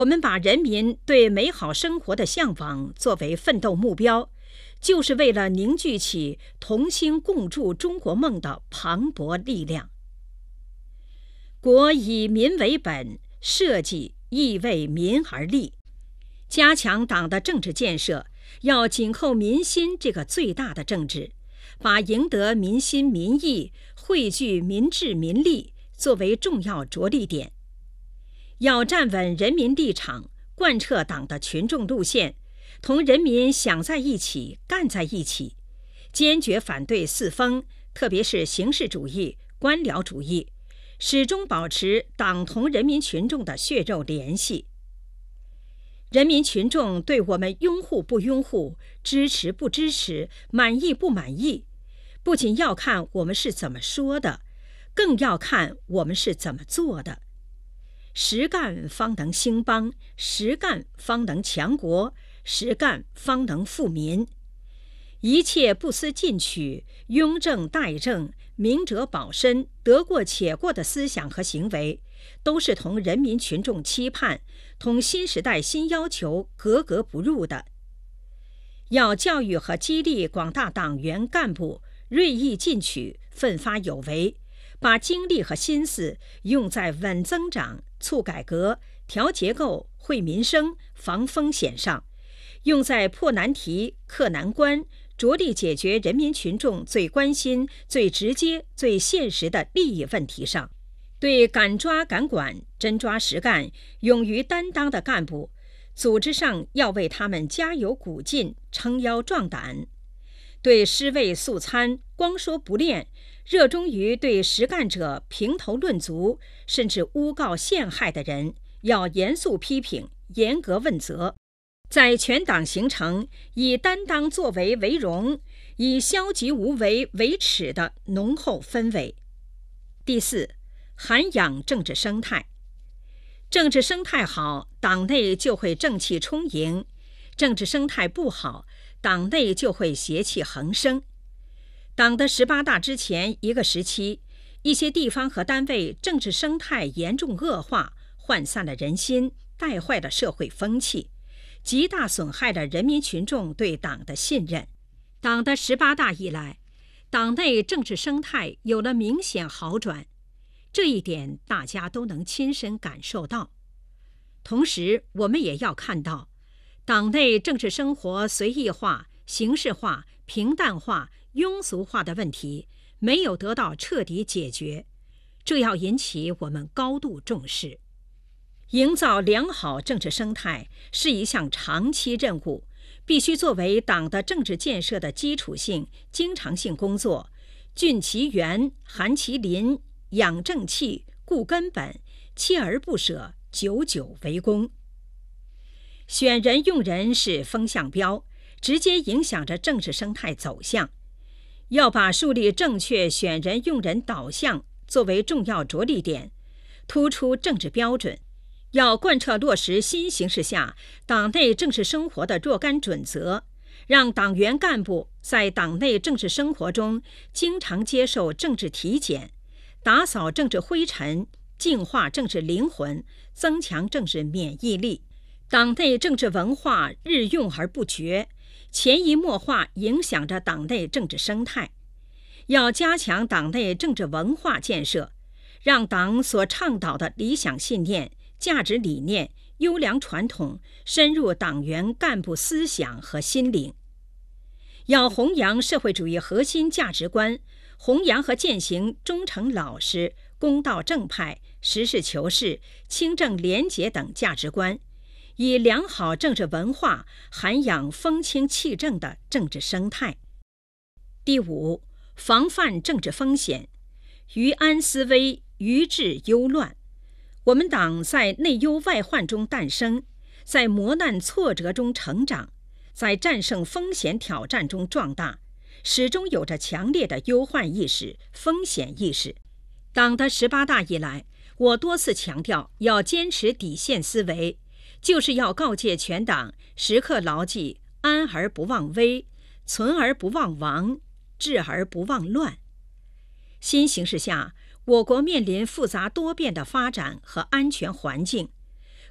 我们把人民对美好生活的向往作为奋斗目标，就是为了凝聚起同心共筑中国梦的磅礴力量。国以民为本，社稷亦为民而立。加强党的政治建设，要紧扣民心这个最大的政治，把赢得民心民意、汇聚民智民力作为重要着力点。要站稳人民立场，贯彻党的群众路线，同人民想在一起、干在一起，坚决反对四风，特别是形式主义、官僚主义，始终保持党同人民群众的血肉联系。人民群众对我们拥护不拥护、支持不支持、满意不满意，不仅要看我们是怎么说的，更要看我们是怎么做的。实干方能兴邦，实干方能强国，实干方能富民。一切不思进取、拥政待政、明哲保身、得过且过的思想和行为，都是同人民群众期盼、同新时代新要求格格不入的。要教育和激励广大党员干部锐意进取、奋发有为，把精力和心思用在稳增长、促改革、调结构、惠民生、防风险上，用在破难题、克难关，着力解决人民群众最关心、最直接、最现实的利益问题上。对敢抓敢管、真抓实干、勇于担当的干部，组织上要为他们加油鼓劲、撑腰壮胆。对尸位素餐、光说不练、热衷于对实干者评头论足，甚至诬告陷害的人，要严肃批评、严格问责，在全党形成以担当作为为荣、以消极无为为耻的浓厚氛围。第四，涵养政治生态。政治生态好，党内就会正气充盈；政治生态不好，党内就会邪气横生。党的18大之前一个时期，一些地方和单位政治生态严重恶化，涣散了人心，带坏了社会风气，极大损害了人民群众对党的信任。党的18大以来，党内政治生态有了明显好转，这一点大家都能亲身感受到。同时，我们也要看到，党内政治生活随意化、形式化、平淡化、庸俗化的问题没有得到彻底解决，这要引起我们高度重视。营造良好政治生态是一项长期任务，必须作为党的政治建设的基础性、经常性工作，峻其源、含其林、养正气、固根本，锲而不舍，久久为功。选人用人是风向标，直接影响着政治生态走向。要把树立正确选人用人导向作为重要着力点，突出政治标准，要贯彻落实新形势下党内政治生活的若干准则，让党员干部在党内政治生活中经常接受政治体检，打扫政治灰尘，净化政治灵魂，增强政治免疫力。党内政治文化日用而不绝，潜移默化影响着党内政治生态。要加强党内政治文化建设，让党所倡导的理想信念、价值理念、优良传统深入党员干部思想和心灵。要弘扬社会主义核心价值观，弘扬和践行忠诚老实、公道正派、实事求是、清正廉洁等价值观，以良好政治文化涵养风清气正的政治生态。第五，防范政治风险，于安思危，于治忧乱。我们党在内忧外患中诞生，在磨难挫折中成长，在战胜风险挑战中壮大，始终有着强烈的忧患意识、风险意识。党的18大以来，我多次强调要坚持底线思维，就是要告诫全党时刻牢记安而不忘危，存而不忘亡，治而不忘乱。新形势下，我国面临复杂多变的发展和安全环境，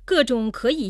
各种可以